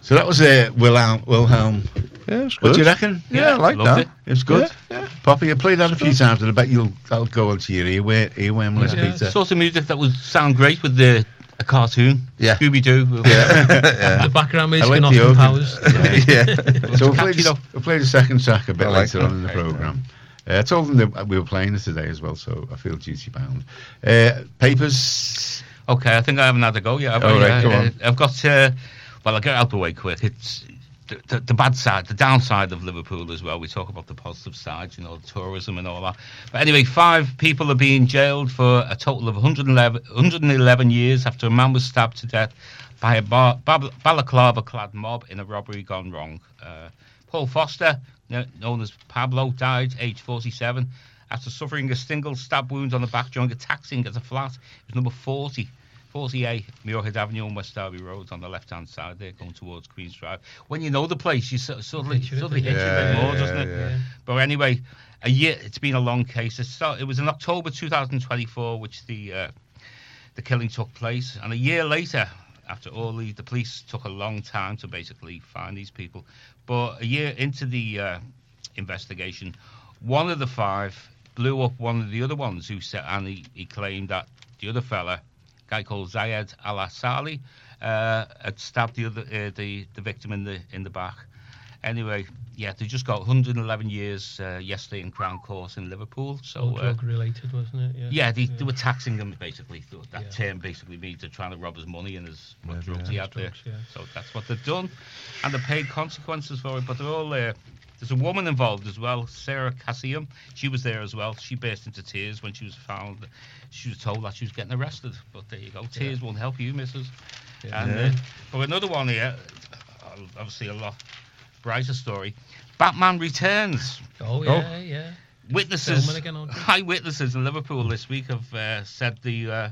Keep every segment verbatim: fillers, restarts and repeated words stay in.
So that was uh, Wilhelm. Wilhelm. Yeah, it's good. What do you reckon? Yeah, Yeah, I like loved that. it. It's good. Yeah, yeah. Poppy, you played that a few times, and I bet you'll that'll go onto your earworm, earworm list, Yeah. Peter. Sort of music that would sound great with the a cartoon. Yeah. Scooby Doo. Yeah. The background music like and the Austin organ. Powers. yeah. So we'll play, catchy the, though. we'll play the second track a bit I like later that. on in the programme. Uh, I told them that we were playing it today as well, so I feel duty bound. Uh, papers. Okay, I think I haven't had a go yet. Have All I? right, Uh, go uh, on. I've got. Uh, well, I'll get it out the way quick. It's the, the, the bad side, the downside of Liverpool as well. We talk about the positive side, you know, tourism and all that. But anyway, five people are being jailed for a total of one hundred eleven, one hundred eleven years after a man was stabbed to death by a bar, bal- balaclava-clad mob in a robbery gone wrong. Uh, Paul Foster, kn- known as Pablo, died aged forty-seven after suffering a single stab wound on the back during a taxiing at a flat. It was number forty. forty-eight Muirhead Avenue and West Derby Road on the left-hand side there, going towards Queen's Drive. When you know the place, you sort of suddenly, Picture it, suddenly hit doesn't you a it? bit Yeah, more, doesn't it? yeah, yeah. But anyway, a year. It's been a long case. It, start, it was in October two thousand twenty-four, which the uh, the killing took place, and a year later, after all the the police took a long time to basically find these people. But a year into the uh, investigation, one of the five blew up one of the other ones who said, and he, he claimed that the other fella, a guy called Zayed Al-Asali, uh, had stabbed the other uh, the the victim in the in the back. Anyway, yeah, they just got one hundred eleven years uh, yesterday in Crown Court in Liverpool. So All uh, drug related, wasn't it? Yeah. yeah, they, they were taxing him basically. So that Yeah. term basically means they're trying to rob his money and his what Yeah, drugs yeah. he had there. Drugs, yeah. So that's what they've done, and they paid consequences for it. But they're all there. There's a woman involved as well, Sarah Kassiam. She was there as well. She burst into tears when she was found. She was told that she was getting arrested. But there you go. Tears won't help you, missus. Yeah. And Yeah. uh, but another one here, obviously a lot brighter story. Batman Returns. Oh yeah, yeah. Witnesses, Filming again, aren't they? eyewitnesses in Liverpool this week have uh, said the uh,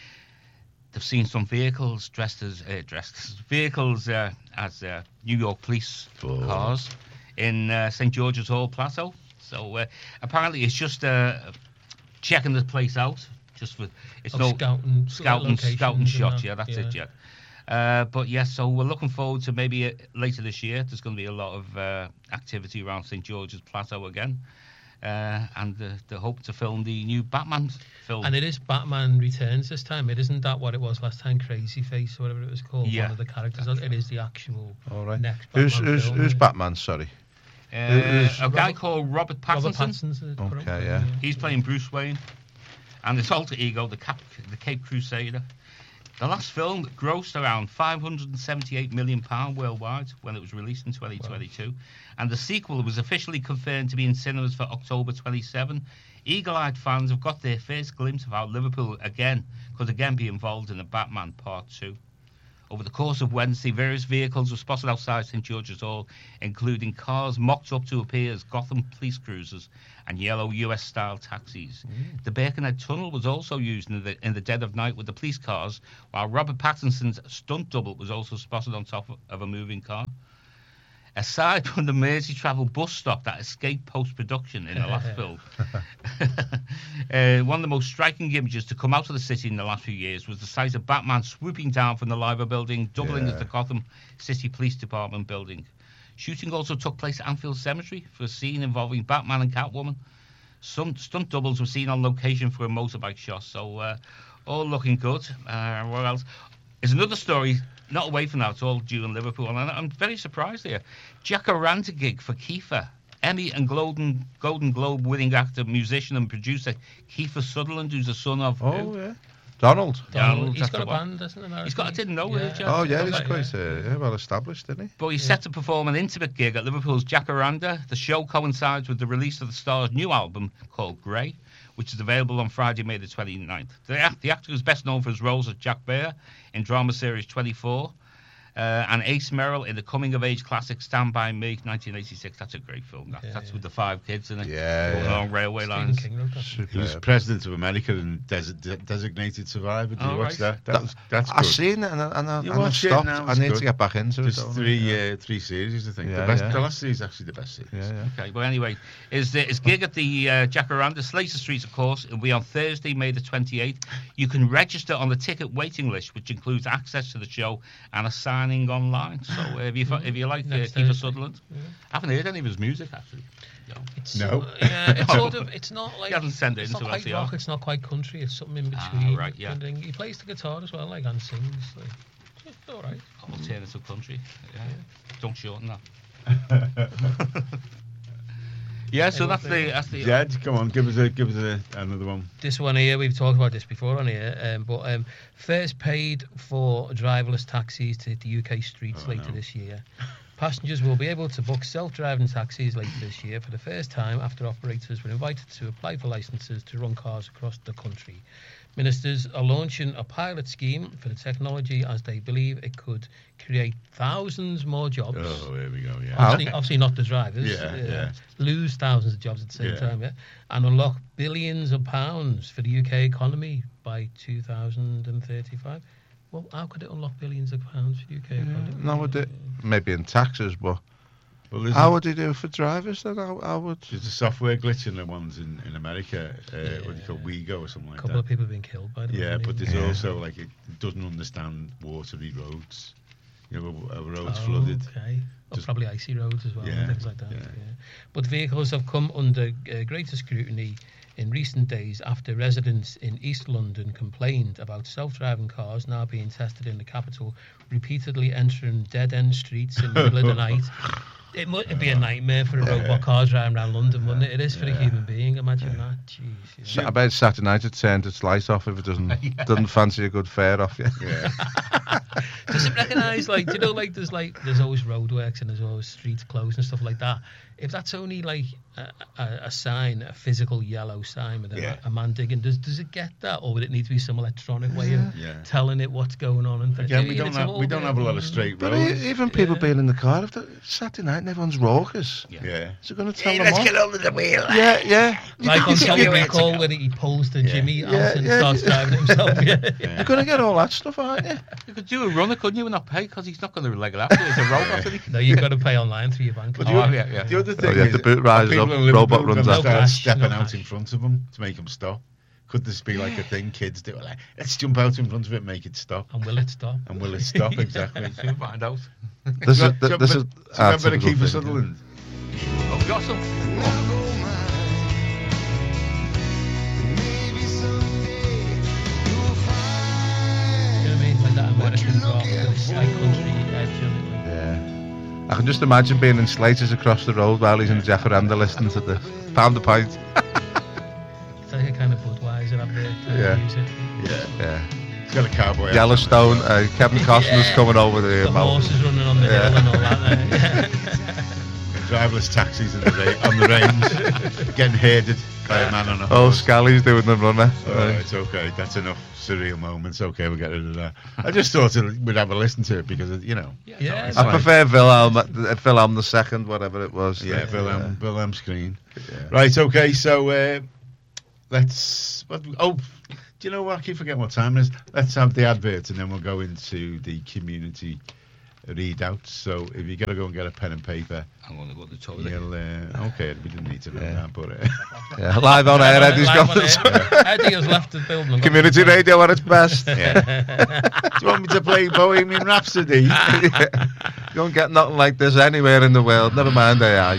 they've seen some vehicles dressed as uh, dressed as vehicles uh, as uh, New York police Oh. cars in uh, Saint George's Hall Plateau. So uh, apparently it's just uh, checking the place out, just for it's Oh, no scouting, scouting, locations scouting and shots. that, Yeah, that's yeah. it. Yeah. Uh, but yes, so we're looking forward to maybe uh, later this year. There's going to be a lot of uh, activity around Saint George's Plateau again, uh, and uh, they hope to film the new Batman film. And it is Batman Returns this time. It isn't that what it was last time, Crazy Face or whatever it was called. Yeah, One of the characters. that's It is the actual All right. next Who's Batman who's film, who's yeah. Batman? Sorry. uh, who's- a guy Robert- called Robert Robert Pattinson. Pattinson's the Okay, current yeah. one, He's playing Bruce Wayne, and his alter ego, the Cap, the Cape Crusader. The last film grossed around five hundred seventy-eight million pounds worldwide when it was released in twenty twenty-two, and the sequel was officially confirmed to be in cinemas for October twenty-seventh. Eagle-eyed fans have got their first glimpse of how Liverpool again could again be involved in the Batman Part two. Over the course of Wednesday, various vehicles were spotted outside Saint George's Hall, including cars mocked up to appear as Gotham police cruisers and yellow U S-style taxis. The Birkenhead Tunnel was also used in the, in the dead of night with the police cars, while Robert Pattinson's stunt double was also spotted on top of a moving car. Aside from the Mersey Travel bus stop that escaped post-production in the last film, uh, one of the most striking images to come out of the city in the last few years was the sight of Batman swooping down from the Liver building, doubling Yeah. as the Gotham City Police Department building. Shooting also took place at Anfield Cemetery for a scene involving Batman and Catwoman. Some stunt doubles were seen on location for a motorbike shot, so uh, all looking good. Uh, what else? There's another story, not away from that, it's all due in Liverpool, and I'm very surprised here. Jacaranda gig for Kiefer. Emmy and Golden, Golden Globe winning actor, musician and producer Kiefer Sutherland, who's the son of... Oh who? yeah. Donald. Donald, Donald, he's that's got the a one. band, doesn't he? He's got- I didn't know, yeah. Richard. Oh yeah, Okay, he's quite yeah. uh, yeah, well established, isn't he? But he's set to perform an intimate gig at Liverpool's Jacaranda. The show coincides with the release of the star's new album called Grey, which is available on Friday, May the twenty-ninth. The, act- the actor is best known for his roles as Jack Bear in drama series twenty-four, uh, and Ace Merrill in the coming-of-age classic Stand By Me, nineteen eighty-six. That's a great film. That, Yeah, that's yeah. with the five kids in it. Yeah, Going yeah. along railway Stephen lines. King wrote that. He was Superb. president of America and des- de- designated survivor. Did Oh, you watch right. that? That That- was that's I've good. seen it and I, and I, You and I've watch it stopped. now, I it's need good. to get back into There's it. though. three uh, three series, I think. Yeah, the, best, yeah. the last series is actually the best series. Yeah, yeah. Okay, but anyway, is the, his gig at the uh, Jacaranda, Slater Street, of course. It'll be on Thursday, May the twenty-eighth. You can register on the ticket waiting list, which includes access to the show and a signed Shining online. So uh, if you fo- if you like uh, Next Kiefer Thursday. Sutherland, Yeah. I haven't heard any of his music actually. You know. It's No. uh, yeah, it's sort of. It's not like. He hasn't sent it it's into not quite L C R. rock. It's not quite country. It's something in Ah, between. right, yeah. And then he plays the guitar as well, like and sings. Like, it's all right. Alternative country. Yeah. Don't shorten that. Yeah, so that's the that's the Jed, come on, give us a give us a, another one. This one here, we've talked about this before on here, um, but um, fares paid for driverless taxis to hit the U K streets Oh, later no. this year. Passengers will be able to book self-driving taxis later this year for the first time after operators were invited to apply for licences to run cars across the country. Ministers are launching a pilot scheme for the technology as they believe it could create thousands more jobs. Oh, there we go. Yeah. Obviously, obviously not the drivers. Yeah, uh, yeah. Lose thousands of jobs at the same Yeah. time, yeah, and unlock billions of pounds for the U K economy by two thousand thirty-five. Well, how could it unlock billions of pounds for the U K economy? No, would it? Maybe in taxes, but Well, there's how a, would he do for drivers then? How, how would? there's a software glitch in the ones in, in America. Uh, What do you call Yeah. Wego or something A like couple that? of people have been killed by them. Yeah, haven't but they? there's Yeah. also like it doesn't understand watery roads. You know, a, a road's Oh, flooded. Okay. Or Just- probably icy roads as well, Yeah, and things like that. yeah. Yeah. But vehicles have come under uh, greater scrutiny in recent days after residents in East London complained about self-driving cars now being tested in the capital, repeatedly entering dead-end streets in the middle of the night. It might be a nightmare for a robot car driving around London, wouldn't it? It is for a human being. Imagine that. Jeez. Yeah. Sa- I bet Saturday night it turned its light off if it doesn't doesn't fancy a good fare off you. Yeah. Does it recognise, like, do you know, like, there's like there's always roadworks and there's always streets closed and stuff like that. If that's only like a, a, a sign, a physical yellow sign with a, Yeah. a man digging, does does it get that, or would it need to be some electronic way of Yeah. telling it what's going on? And Again, we Yeah, don't it's a have whole we don't bit have a lot mm, of straight But roads. e- even people Yeah. being in the car, if the, Saturday night and everyone's raucous, yeah. Yeah. is it going to tell them off? under the wheel. Yeah, yeah. Like on You Total know, it's Recall, a- where he pulls the Yeah. Jimmy Yeah, out and yeah. starts driving himself. Yeah. You're going to get all that stuff, aren't you? You could do a runner, couldn't you, and not pay because he's not going to leg it after. It's a robot. isn't he? No, you've got to pay online through your bank. But Oh, the, yeah, yeah. the other thing yeah, is, the boot rises are up, people in Liverpool robot runs gonna out. start No cash, stepping no out cash. in front of them to make them stop. Could this be like a thing kids do? Like, let's jump out in front of it, make it stop, And will it stop? and will it stop? Exactly. Soon find out. This Do is you th- this is remember- do you our remember the typical Kiefer thing, Sutherland? Oh, we got some. You know what I mean? Like that American rock with a high country edge on it. Yeah. I can just imagine being in Slaters across the road while he's in the Jacaranda listening to the pound a pint. It's like a kind of Budweiser advert type Yeah. music. Yeah. Yeah. He's got a cowboy. hat Yellowstone, uh, Kevin Costner's Yeah. coming over the, The mountain. horses running on the Yeah. hill and all that. There. on. Driverless taxis in the ra- on the range, getting herded by a man on a Oh, horse. Scally's doing the runner. Oh, it's okay. That's enough surreal moments. Okay, we'll get rid of that. I just thought it- we'd have a listen to it because, you know. Yeah, Yeah, it's I all right. prefer Wilhelm, uh, Wilhelm the second, whatever it was. Yeah, Uh, Wilhelm, Wilhelm screen. yeah. Right, okay, so uh, let's. What, oh, do you know what? I keep forgetting what time it is. Let's have the advert and then we'll go into the community readouts. So if you got to go and get a pen and paper, I'm going to go to the toilet. you'll. Uh, okay, we didn't need to know Yeah. that, but. Uh, Yeah, live on air, Eddie's Live got on this. air. Eddie has left the building. and gone Community to the- radio at its best. yeah. Do you want me to play Bohemian Rhapsody? Yeah. You don't get nothing like this anywhere in the world. Never mind A I.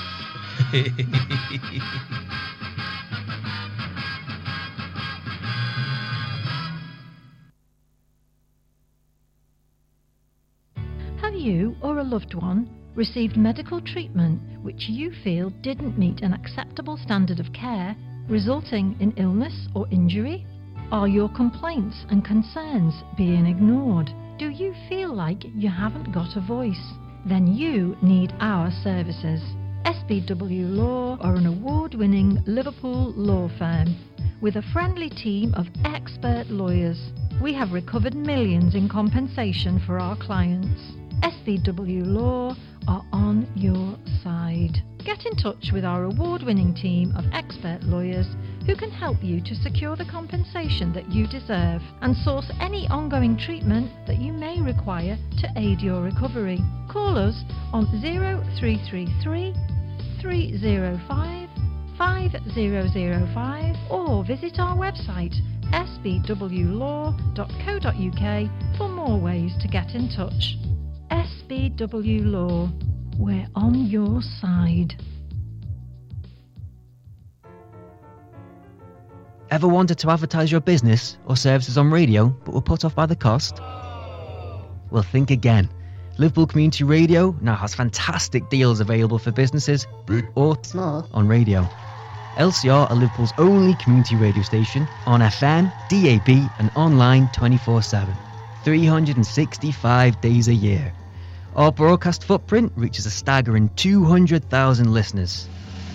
Have you or a loved one received medical treatment which you feel didn't meet an acceptable standard of care, resulting in illness or injury? Are your complaints and concerns being ignored? Do you feel like you haven't got a voice? Then you need our services. S B W Law are an award-winning Liverpool law firm with a friendly team of expert lawyers. We have recovered millions in compensation for our clients. S B W Law are on your side. Get in touch with our award-winning team of expert lawyers who can help you to secure the compensation that you deserve and source any ongoing treatment that you may require to aid your recovery. Call us on zero three three three, three zero five, five zero zero five or visit our website s b w law dot co dot u k for more ways to get in touch. S B W Law. We're on your side. Ever wanted to advertise your business or services on radio but were put off by the cost? Well, think again. Liverpool Community Radio now has fantastic deals available for businesses, big or small, on radio. L C R are Liverpool's only community radio station on F M, D A B and online twenty-four seven, three hundred sixty-five days a year. Our broadcast footprint reaches a staggering two hundred thousand listeners.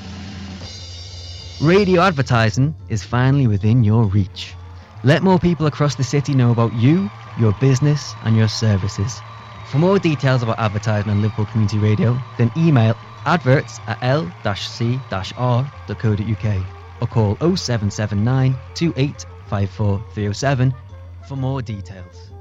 Radio advertising is finally within your reach. Let more people across the city know about you, your business and your services. For more details about advertising on Liverpool Community Radio, then email adverts at l c r dot co dot uk or call oh seven seven nine, two eight five four, three oh seven for more details.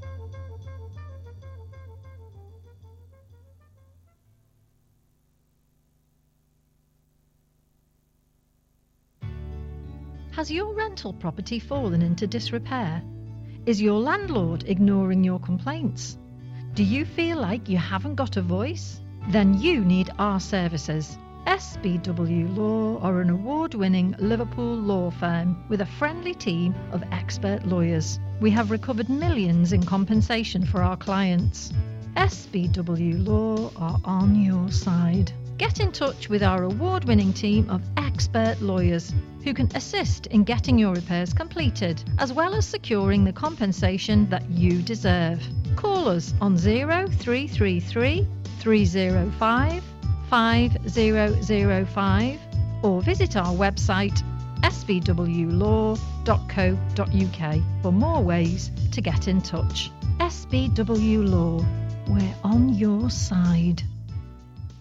Has your rental property fallen into disrepair? Is your landlord ignoring your complaints? Do you feel like you haven't got a voice? Then you need our services. S B W Law are an award-winning Liverpool law firm with a friendly team of expert lawyers. We have recovered millions in compensation for our clients. S B W Law are on your side. Get in touch with our award-winning team of expert lawyers who can assist in getting your repairs completed, as well as securing the compensation that you deserve. Call us on zero three three three, three zero five, five zero zero five or visit our website s b w law dot co dot u k for more ways to get in touch. S B W Law, we're on your side.